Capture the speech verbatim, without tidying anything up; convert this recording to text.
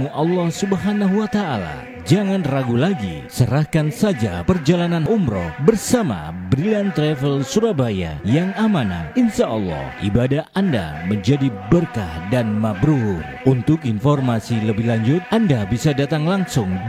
Allah Subhanahu wa Ta'ala. Jangan ragu lagi, serahkan saja perjalanan umroh bersama Brilliant Travel Surabaya yang amanah. Insya Allah ibadah Anda menjadi berkah dan mabrur. Untuk informasi lebih lanjut, Anda bisa datang langsung